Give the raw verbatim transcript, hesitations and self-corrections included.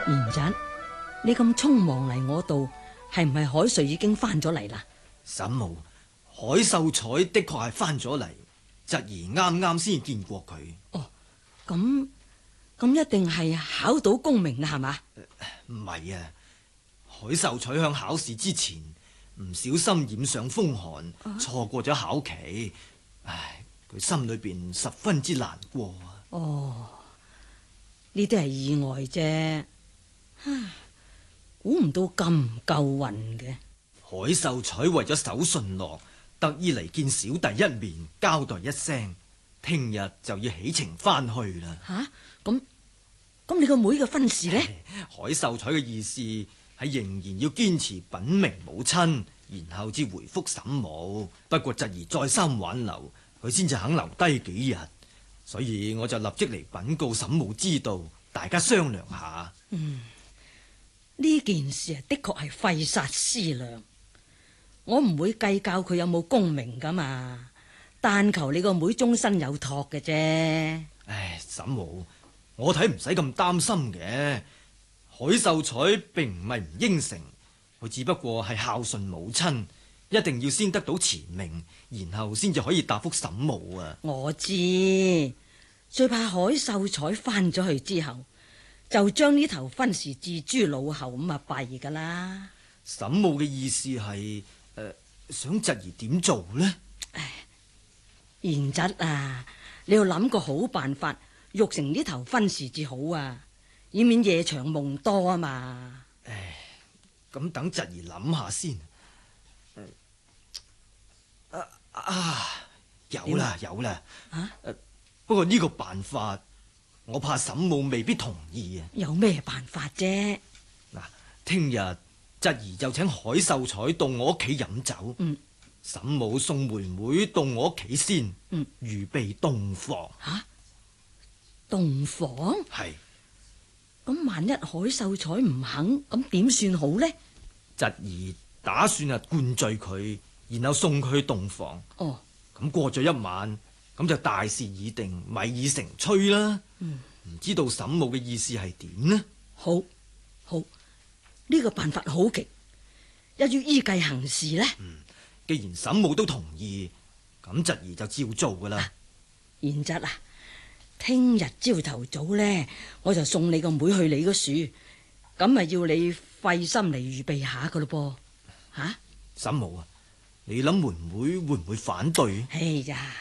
賢侄，你咁匆忙嚟我度，係唔係海瑞已經翻咗嚟啦？ 沈母，海秀才的確係翻咗嚟，侄兒啱啱先見過佢。 哦，咁咁一定係考到功名啦，係嘛？ 唔係啊，海秀才向考試之前唔小心染上風寒，啊、錯過咗考期。唉，佢心裏邊十分之難過啊。 哦，呢啲係意外啫，估唔到咁唔夠運嘅。 海秀才為咗守信諾，特意嚟見小弟一面，交代一聲，聽日就要起程翻去啦。 吓、啊，咁咁你個妹嘅婚事呢？ 海秀才嘅意思係仍然要堅持稟明母親，然後至回覆沈母。不過侄兒再三挽留，佢先至肯留低幾日，所以我就立即嚟稟告沈母知道，大家商量下。 嗯，呢件事啊，的確係費煞思量。我唔會計較佢有冇功名噶嘛，但求你個妹終身有託嘅啫。 唉，沈母，我睇唔使咁擔心嘅。海秀才並唔係唔應承，佢只不過係孝順母親，一定要先得到前命，然後先至可以答覆沈母啊。 我知，最怕海秀才翻咗去之後，就將呢頭婚事置諸腦後咁啊弊噶啦。 沈母嘅意思係。誒、呃，想侄兒點做呢？ 唉，賢侄啊，你要諗個好辦法，育成呢頭婚事至好啊，以免夜長夢多啊嘛。 唉，咁等侄兒諗下先。啊啊，有啦有啦。啊，不過呢個辦法，我怕沈母未必同意啊。 有咩辦法啫？ 嗱，聽日。侄兒就請海秀才到我屋企飲酒，嗯、沈母送妹妹到我屋企先，預、嗯、備洞房。 吓、啊，洞房係。 咁萬一海秀才唔肯，咁點算好呢？ 侄兒打算啊灌醉佢，然後送佢去洞房。哦，咁過咗一晚，咁就大事已定，米已成炊啦。嗯，唔知道沈母嘅意思係點呢？ 好，好。呢個辦法好極，一要依計行事呢。 嗯，既然沈母都同意，咁侄兒就照做噶啦。 賢侄啊，聽日朝頭早呢，我就送你個妹去你個樹，咁咪要你費心嚟預備下噶咯噃。吓、啊， 沈母啊，你諗妹妹會唔會反對？ 哎呀，